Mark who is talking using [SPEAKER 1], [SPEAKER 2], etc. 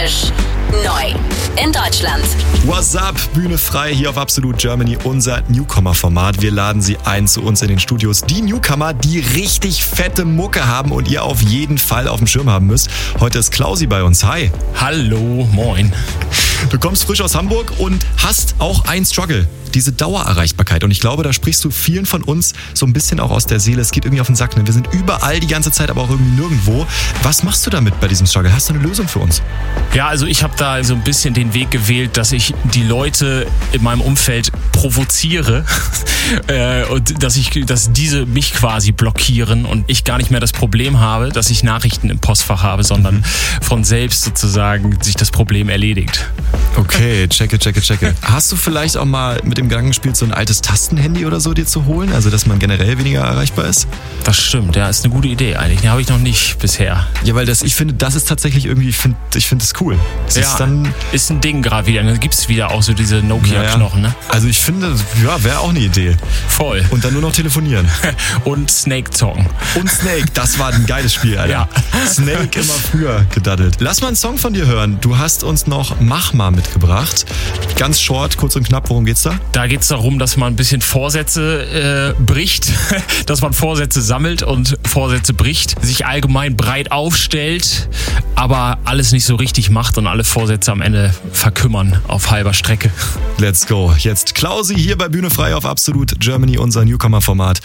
[SPEAKER 1] Frisch. Neu. In Deutschland.
[SPEAKER 2] What's up? Bühne frei hier auf Absolut Germany, unser Newcomer-Format. Wir laden Sie ein zu uns in den Studios. Die Newcomer, die richtig fette Mucke haben und ihr auf jeden Fall auf dem Schirm haben müsst. Heute ist Klausi bei uns. Hi.
[SPEAKER 3] Hallo, moin.
[SPEAKER 2] Du kommst frisch aus Hamburg und hast auch einen Struggle. Diese Dauererreichbarkeit. Und ich glaube, da sprichst du vielen von uns so ein bisschen auch aus der Seele. Es geht irgendwie auf den Sack. Ne? Wir sind überall die ganze Zeit, aber auch irgendwie nirgendwo. Was machst du damit bei diesem Struggle? Hast du eine Lösung für uns?
[SPEAKER 3] Ja, also ich habe da so ein bisschen den Weg gewählt, dass ich die Leute in meinem Umfeld provoziere und dass diese mich quasi blockieren und ich gar nicht mehr das Problem habe, dass ich Nachrichten im Postfach habe, sondern von selbst sozusagen sich das Problem erledigt.
[SPEAKER 2] Okay, checke. Hast du vielleicht auch mal mit dem Gedanken gespielt, so ein altes Tastenhandy oder so dir zu holen? Also, dass man generell weniger erreichbar ist?
[SPEAKER 3] Das stimmt, ja, ist eine gute Idee eigentlich. Die habe ich noch nicht bisher.
[SPEAKER 2] Ja, weil ich finde, das ist tatsächlich irgendwie, ich finde das cool. Das
[SPEAKER 3] ist ein Ding gerade wieder. Dann gibt es wieder auch so diese Nokia-Knochen, ne?
[SPEAKER 2] Also ich finde, ja, wäre auch eine Idee.
[SPEAKER 3] Voll.
[SPEAKER 2] Und dann nur noch telefonieren.
[SPEAKER 3] Und Snake Song.
[SPEAKER 2] Und Snake, das war ein geiles Spiel, Alter.
[SPEAKER 3] Ja.
[SPEAKER 2] Snake immer früher gedaddelt. Lass mal einen Song von dir hören. Du hast uns noch Mach mal mitgebracht. Ganz short, kurz und knapp, worum geht's da?
[SPEAKER 3] Da geht es darum, dass man ein bisschen Vorsätze bricht, dass man Vorsätze sammelt und Vorsätze bricht, sich allgemein breit aufstellt, aber alles nicht so richtig macht und alle Vorsätze am Ende verkümmern auf halber Strecke.
[SPEAKER 2] Let's go. Jetzt Klausi hier bei Bühne frei auf Absolut Germany, unser Newcomer-Format.